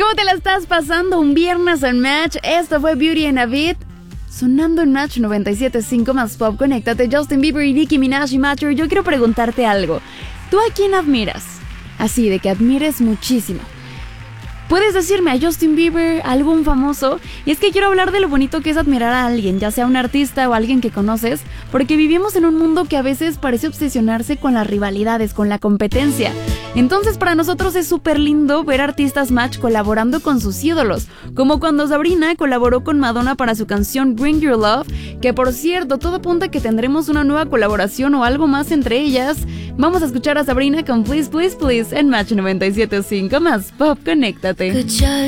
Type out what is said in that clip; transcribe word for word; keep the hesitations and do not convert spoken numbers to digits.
¿Cómo te la estás pasando un viernes en Match? Esto fue Beauty and a Beat, sonando en Match noventa y siete punto cinco más Pop. Conéctate, Justin Bieber y Nicki Minaj y Matter. Yo quiero preguntarte algo. ¿Tú a quién admiras? Así, de que admires muchísimo. Puedes decirme a Justin Bieber, a algún famoso. Y es que quiero hablar de lo bonito que es admirar a alguien, ya sea un artista o alguien que conoces, porque vivimos en un mundo que a veces parece obsesionarse con las rivalidades, con la competencia. Entonces para nosotros es súper lindo ver artistas Match colaborando con sus ídolos, como cuando Sabrina colaboró con Madonna para su canción Bring Your Love, que por cierto, todo apunta a que tendremos una nueva colaboración o algo más entre ellas. Vamos a escuchar a Sabrina con Please Please Please en Match noventa y siete punto cinco más Pop. Conéctate. Could just